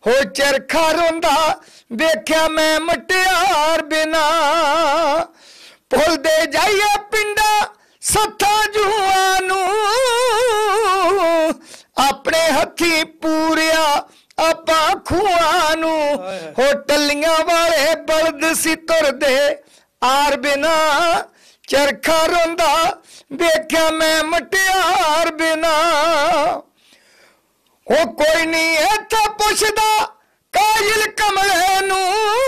ਹੋ ਚਰਖਾ ਰੋਂਦਾ ਵੇਖਿਆ ਮੈਂ ਮਟਿਆਰ ਬਿਨਾ ਭੁੱਲਦੇ ਜਾਈਏ ਪਿੰਡਾਂ ਸੱਥਾਂ ਜੂਆਂ ਨੂੰ ਆਪਣੇ ਹੱਥੀਂ ਪੂਰਿਆ ਆਪਾਂ ਖੂਹਾਂ ਨੂੰ ਹੋ ਟੱਲੀਆਂ ਵਾਲੇ ਬਲਦ ਸੀ ਤੁਰਦੇ ਆਰ ਬਿਨਾ ਚਰਖਾ ਰੋਂਦਾ ਵੇਖਿਆ ਮੈਂ ਮਟਿਆਰ ਬਿਨਾ ਉਹ ਕੋਈ ਨਹੀਂ ਇੱਥੇ ਪੁੱਛਦਾ ਕਾਜਲ ਕਮਲੇ ਨੂੰ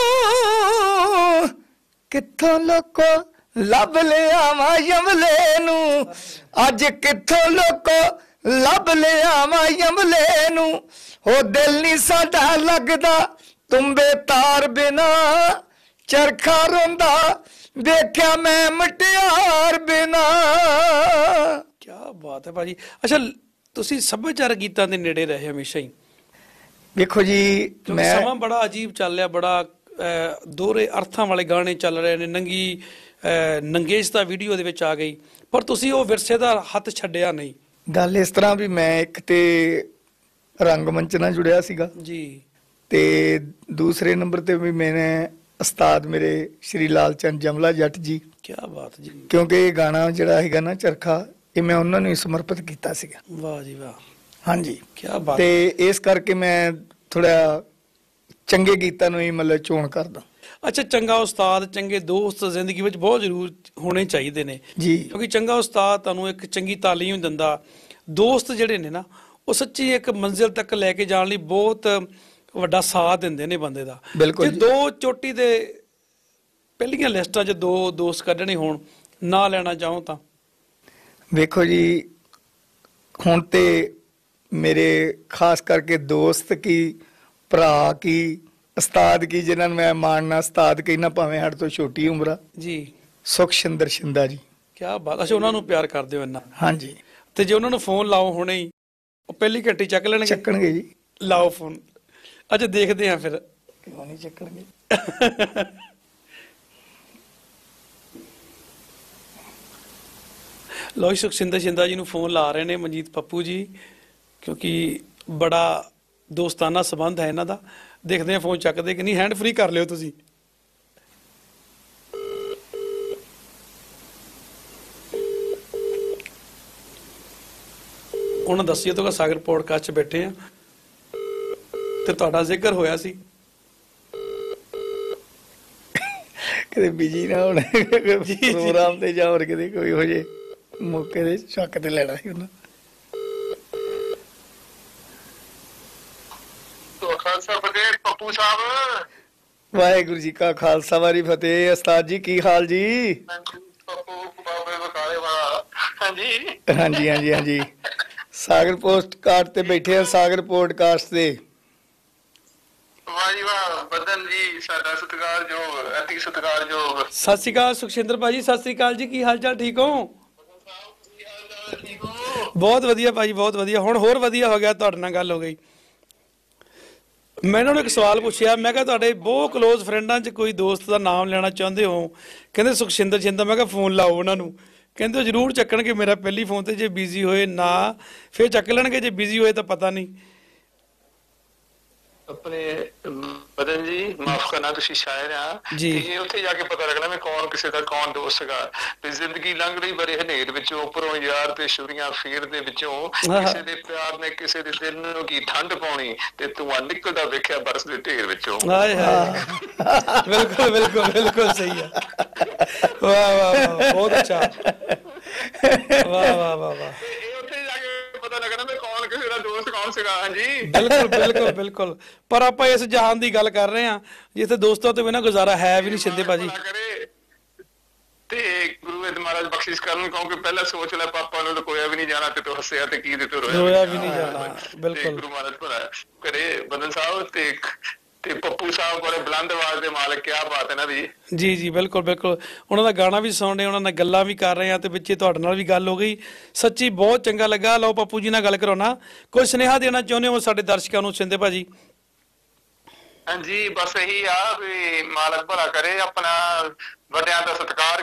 ਕਿੱਥੋਂ ਲੋਕੋ ਲੱਭ ਲਿਆਵਾਂ ਯਮਲੇ ਨੂੰ ਅੱਜ ਕਿੱਥੋਂ ਲੋਕੋ ਲੱਭ ਲਿਆਵਾਂ ਯਮਲੇ ਨੂੰ ਹੋ ਦਿਲ ਨਹੀਂ ਸਾਡਾ ਲੱਗਦਾ ਤੁੰਬੇ ਤਾਰ ਬਿਨਾ ਚਰਖਾ ਰੋਂਦਾ ਵੇਖਿਆ ਮੈਂ ਮਟਿਆਰ ਬਿਨਾ। ਕੀ ਬਾਤ ਹੈ ਭਾਜੀ। ਅੱਛਾ, ਤੁਸੀਂ ਸੱਭਿਆਚਾਰਕ ਗੀਤਾਂ ਦੇ ਨੇੜੇ ਰਹੇ ਹਮੇਸ਼ਾ ਹੀ। ਵੇਖੋ ਜੀ ਮੈਂ ਸਮਾਂ ਬੜਾ ਅਜੀਬ ਚੱਲ ਰਿਹਾ, ਬੜਾ ਦੋਹਰੇ ਅਰਥਾਂ ਵਾਲੇ ਗਾਣੇ ਚੱਲ ਰਹੇ ਨੇ, ਨੰਗੇਸ਼ਤਾ ਵੀਡੀਓ ਦੇ ਵਿੱਚ ਆ ਗਈ, ਪਰ ਤੁਸੀਂ ਉਹ ਵਿਰਸੇ ਦਾ ਹੱਥ ਛੱਡਿਆ ਨਹੀਂ। ਗੱਲ ਇਸ ਤਰ੍ਹਾਂ ਵੀ ਮੈਂ ਇੱਕ ਤੇ ਰੰਗਮੰਚ ਨਾਲ ਜੁੜਿਆ ਸੀਗਾ ਜੀ, ਤੇ ਦੂਸਰੇ ਨੰਬਰ ਤੇ ਵੀ ਮੈਨੇ ਉਸਤਾਦ ਮੇਰੇ ਸ਼੍ਰੀ ਲਾਲ ਚੰਦ ਜਮਲਾ ਜੱਟ ਜੀ, ਕੀ ਬਾਤ ਜੀ, ਕਿਉਂਕਿ ਇਹ ਗਾਣਾ ਜਿਹੜਾ ਹੈਗਾ ਨਾ ਚਰਖਾ, ਇਹ ਮੈਂ ਉਹਨਾਂ ਨੂੰ ਹੀ ਸਮਰਪਿਤ ਕੀਤਾ ਸੀਗਾ। ਵਾਹ ਜੀ ਵਾਹ, ਹਾਂਜੀ ਕੀ ਬਾਤ। ਤੇ ਇਸ ਕਰਕੇ ਮੈਂ ਥੋੜਾ ਚੰਗੇ ਗੀਤਾਂ ਨੂੰ ਹੀ ਮਤਲਬ ਚੋਣ ਕਰਦਾ। ਅੱਛਾ, ਚੰਗਾ ਉਸਤਾਦ, ਚੰਗੇ ਦੋਸਤ ਜ਼ਿੰਦਗੀ ਵਿੱਚ ਬਹੁਤ ਜ਼ਰੂਰ ਹੋਣੇ ਚਾਹੀਦੇ ਨੇ ਜੀ, ਕਿਉਂਕਿ ਚੰਗਾ ਉਸਤਾਦ ਤੁਹਾਨੂੰ ਇੱਕ ਚੰਗੀ ਤਾਲੀਮ ਦਿੰਦਾ। ਦੋਸਤ ਜਿਹੜੇ ਨੇ ਨਾ, ਉਹ ਸੱਚੀ ਇੱਕ ਮੰਜ਼ਿਲ ਤੱਕ ਲੈ ਕੇ ਜਾਣ ਲਈ ਬਹੁਤ ਵੱਡਾ ਸਾਥ ਦਿੰਦੇ ਨੇ ਬੰਦੇ ਦਾ। ਬਿਲਕੁਲ। ਜੇ ਦੋ ਚੋਟੀ ਦੇ ਪਹਿਲੀਆਂ ਲਿਸਟਾਂ 'ਚ ਦੋ ਦੋਸਤ ਕੱਢਣੇ ਹੋਣ, ਨਾ ਲੈਣਾ ਚਾਹੋ ਤਾਂ? ਵੇਖੋ ਜੀ, ਹੁਣ ਤੇ ਮੇਰੇ ਖਾਸ ਕਰਕੇ ਦੋਸਤ ਕੀ, ਭਰਾ ਕੀ, ਉਸਤਾਦ ਕੀ, ਜਿਨ੍ਹਾਂ ਨੂੰ ਮੈਂ ਮਾਣਨਾ ਉਸਤਾਦ ਕਹਿਣਾ, ਭਾਵੇਂ ਸਾਡੇ ਤੋਂ ਛੋਟੀ ਉਮਰ ਆ ਜੀ, ਸੁਖਸ਼ਿੰਦਰ ਸ਼ਿੰਦਾ ਜੀ। ਕੀ ਬਾਤ। ਅੱਛਾ, ਉਹਨਾਂ ਨੂੰ ਪਿਆਰ ਕਰਦੇ ਹੋ ਇੰਨਾ? ਹਾਂਜੀ। ਤੇ ਜੇ ਉਹਨਾਂ ਨੂੰ ਫੋਨ ਲਾਓ ਹੁਣੇ ਹੀ, ਉਹ ਪਹਿਲੀ ਘੰਟੀ ਚੱਕ ਲੈਣਗੇ? ਚੱਕਣਗੇ ਜੀ। ਲਾਓ ਫੋਨ। ਅੱਛਾ, ਦੇਖਦੇ ਆ ਫਿਰ। ਕਿਉਂ ਨਹੀਂ ਚੱਕਣਗੇ? ਲੋ, ਸੁਖਸ਼ਿੰਦਰ ਸ਼ਿੰਦਾ ਜੀ ਨੂੰ ਫੋਨ ਲਾ ਰਹੇ ਨੇ ਮਨਜੀਤ ਪੱਪੂ ਜੀ, ਕਿਉਂਕਿ ਬੜਾ ਦੋਸਤਾਨਾ ਸੰਬੰਧ ਹੈ ਇਹਨਾਂ ਦਾ। ਦੇਖਦੇ ਆ ਫੋਨ ਚੱਕਦੇ ਕਿ ਨਹੀਂ। ਹੈਂਡ ਫ੍ਰੀ ਕਰ ਲਿਓ ਤੁਸੀਂ। ਉਹਨਾਂ ਦੱਸਿਓ ਤਾਂ ਸਾਗਰ ਪੋਡਕਾਸਟ 'ਚ ਬੈਠੇ ਆ ਤੇ ਤੁਹਾਡਾ ਜ਼ਿਕਰ ਹੋਇਆ ਸੀ। ਕਿਤੇ ਬਿਜੀ ਨਾ ਹੋਣ ਪ੍ਰੋਗਰਾਮ ਤੇ ਜਾਂ ਹੋਰ ਕਿਤੇ ਕੋਈ ਹੋ ਜੇ ਮੌਕੇ ਦੇ ਚੱਕ ਤੇ ਲੈਣਾ ਸੀ ਉਹਨਾਂ। ਖਾਲਸਾ ਫਤਿਹ ਪੱਪੂ ਸਾਹਿਬ। ਵਾਹਿਗੁਰੂ ਜੀ ਕਾ ਖਾਲਸਾ, ਵਾਰੀ ਫਤਿਹ। ਉਸਤਾਦ ਜੀ ਕੀ ਹਾਲ ਜੀ? ਪੱਪੂ ਬਾਬੇ ਬਕਾਲੇ ਵਾਲਾ। ਹਾਂਜੀ ਹਾਂਜੀ ਹਾਂਜੀ ਹਾਂਜੀ। ਸਾਗਰ ਪੋਡਕਾਸਟ ਤੇ ਬੈਠੇ ਆ, ਸਾਗਰ ਪੋਡਕਾਸਟ ਤੇ। ਵਾਹ ਜੀ ਵਾਹ, ਬਦਨ ਜੀ ਸਾਡਾ ਸਤਿਕਾਰਯੋਗ, ਅਤੀ ਸਤਿਕਾਰਯੋਗ। ਸਤਿ ਸ਼੍ਰੀ ਅਕਾਲ ਸੁਖਸ਼ਿੰਦਰ ਭਾਜੀ, ਸਤਿ ਸ਼੍ਰੀ ਅਕਾਲ ਜੀ। ਕੀ ਹਾਲ ਚਾਲ, ਠੀਕ ਹੋ? ਠੀਕ ਹੋ? ਬਹੁਤ ਵਧੀਆ ਭਾਜੀ, ਬਹੁਤ ਵਧੀਆ। ਹੁਣ ਹੋਰ ਵਧੀਆ ਹੋ ਗਿਆ, ਤੁਹਾਡੇ ਨਾਲ ਗੱਲ ਹੋ ਗਈ। ਮੈਂ ਇਹਨਾਂ ਨੂੰ ਇੱਕ ਸਵਾਲ ਪੁੱਛਿਆ, ਮੈਂ ਕਿਹਾ ਤੁਹਾਡੇ ਬਹੁਤ ਕਲੋਜ਼ ਫਰੈਂਡਾਂ 'ਚ ਕੋਈ ਦੋਸਤ ਦਾ ਨਾਮ ਲੈਣਾ ਚਾਹੁੰਦੇ ਹੋ? ਕਹਿੰਦੇ ਸੁਖਸ਼ਿੰਦਰ ਸ਼ਿੰਦਾ। ਮੈਂ ਕਿਹਾ ਫੋਨ ਲਾਓ ਉਹਨਾਂ ਨੂੰ। ਕਹਿੰਦੇ ਉਹ ਜ਼ਰੂਰ ਚੱਕਣਗੇ ਮੇਰਾ ਪਹਿਲੀ ਫੋਨ ਤੇ, ਜੇ ਬਿਜ਼ੀ ਹੋਏ ਨਾ ਫਿਰ ਚੱਕ ਲੈਣਗੇ, ਜੇ ਬਿਜ਼ੀ ਹੋਏ ਤਾਂ ਪਤਾ ਨਹੀਂ। ਆਪਣੇ ਬਦਨ ਜੀ ਮਾਫ ਕਰਨਾ, ਤੁਸੀਂ ਸ਼ਾਇਰ ਆ ਜੀ। ਇਹ ਉੱਥੇ ਜਾ ਕੇ ਪਤਾ ਲੱਗਣਾ ਮੈਂ ਕੌਣ ਕਿਸੇ ਦਾ ਕੌਣ ਦੋਸਤ ਸੀਗਾ। ਤੇ ਜ਼ਿੰਦਗੀ ਲੰਘ ਰਹੀ ਬੜੇ ਹਨੇਰ ਵਿੱਚੋਂ, ਉੱਪਰੋਂ ਯਾਰ ਤੇ ਛੁਰੀਆਂ ਫੇਰ ਦੇ ਵਿੱਚੋਂ, ਕਿਸੇ ਦੇ ਪਿਆਰ ਨੇ ਕਿਸੇ ਦੇ ਦਿਲ ਨੂੰ ਕੀ ਠੰਡ ਪਾਉਣੀ, ਤੇ ਧੂੰਆਂ ਨਿਕਲਦਾ ਵੇਖਿਆ ਬਰਸ ਦੇ ਢੇਰ ਵਿੱਚੋਂ। ਹਾਏ ਹਾਏ, ਬਿਲਕੁਲ ਬਿਲਕੁਲ ਬਿਲਕੁਲ ਸਹੀ ਹੈ। ਵਾਹ ਵਾਹ ਵਾਹ, ਬਹੁਤ ਅੱਛਾ। ਵਾਹ ਵਾਹ ਵਾਹ ਵਾਹ। ਇਹ ਉੱਥੇ ਜਾ ਕੇ ਪਤਾ ਲੱਗਣਾ ਮੈਂ ਕੌਣ ਕਿਸੇ ਦਾ ਦੋਸਤ ਕੌਣ ਸੀਗਾ। ਹਾਂਜੀ ਬਿਲਕੁਲ ਬਿਲਕੁਲ ਬਿਲਕੁਲ। ਪਰ ਆਪਾਂ ਇਸ ਜਹਾਨ ਦੀ ਗੱਲ ਕਰ ਰਹੇ ਹਾਂ ਜਿੱਥੇ ਦੋਸਤਾਂ ਤੋਂ ਬਿਨਾਂ ਗੁਜ਼ਾਰਾ ਹੈ ਵੀ ਨਹੀਂ ਸ਼ਿੰਦੇ ਭਾਜੀ। ਤੇ ਗੁਰੂ ਮਹਾਰਾਜ ਬਖਸ਼ਿਸ਼ ਕਰਨ, ਕਿਉਂਕਿ ਪਹਿਲਾਂ ਸੋਚ ਲੈ ਪਾਪਾ ਨੂੰ ਲੁਕੋਇਆ ਵੀ ਨਹੀਂ ਜਾਣਾ, ਤੇ ਤੂੰ ਹੱਸਿਆ ਤੇ ਕੀ, ਤੇ ਤੂੰ ਰੋਇਆ ਵੀ ਨਹੀਂ ਜਾਣਾ। ਬਿਲਕੁਲ। ਗੁਰੂ ਮਹਾਰਾਜ ਭਲਾ ਕਰੇ ਬਦਨ ਸਾਹਿਬ ਤੇ ਪੱਪੂ ਸਾਹਿਬ ਬੜੇ ਬੁਲੰਦ ਆਵਾਜ਼ ਦੇ ਮਾਲਕ। ਕਿਆ ਬਾਤ ਹੈ ਇਹਨਾਂ ਦੀ। ਜੀ ਜੀ ਬਿਲਕੁਲ ਬਿਲਕੁਲ। ਉਹਨਾਂ ਦਾ ਗਾਣਾ ਵੀ ਸੁਣ ਰਹੇ, ਉਹਨਾਂ ਨਾਲ ਗੱਲਾਂ ਵੀ ਕਰ ਰਹੇ ਆ, ਤੇ ਵਿੱਚੇ ਤੁਹਾਡੇ ਨਾਲ ਵੀ ਗੱਲ ਹੋ ਗਈ। ਸੱਚੀ ਬਹੁਤ ਚੰਗਾ ਲੱਗਾ। ਲਓ ਪੱਪੂ ਜੀ ਨਾਲ ਗੱਲ ਕਰਾਉਣਾ। ਕੋਈ ਸੁਨੇਹਾ ਦੇਣਾ ਚਾਹੁੰਦੇ ਹੋ ਸਾਡੇ ਦਰਸ਼ਕਾਂ ਨੂੰ ਸ਼ਿੰਦੇ ਭਾਜੀ? ਹਾਂਜੀ, ਬਸ ਇਹੀ ਆ ਵੀ ਮਾਲਕ ਭਲਾ ਕਰੇ, ਆਪਣਾ ਵੱਡਿਆਂ ਦਾ ਸਤਿਕਾਰ